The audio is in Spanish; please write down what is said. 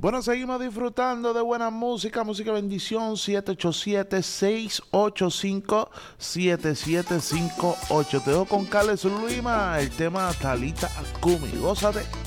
Bueno, seguimos disfrutando de buena música, música bendición, 787-685-7758. Te dejo con Carles Lima, el tema Talita Akumi. Gózate.